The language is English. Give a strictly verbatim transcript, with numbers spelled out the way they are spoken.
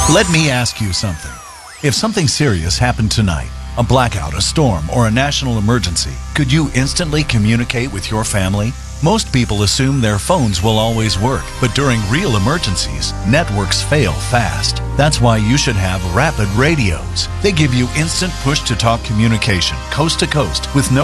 Let me ask you something. If something serious happened tonight, a blackout, a storm, or a national emergency, could you instantly communicate with your family? Most people assume their phones will always work, but during real emergencies, networks fail fast. That's why you should have Rapid Radios. They give you instant push-to-talk communication, coast to coast, with no